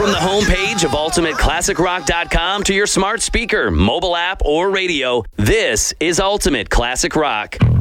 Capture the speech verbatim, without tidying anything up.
From the homepage of ultimate classic rock dot com to your smart speaker, mobile app, or radio, this is Ultimate Classic Rock.